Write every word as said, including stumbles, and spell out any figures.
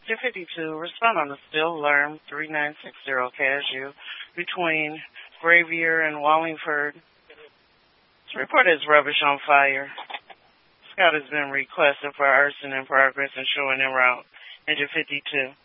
two fifty-two, respond on the still alarm three nine six zero Cashew between Gravier and Wallingford. It's reported as rubbish on fire. Scout has been requested for arson in progress and showing en route. Engine fifty-two.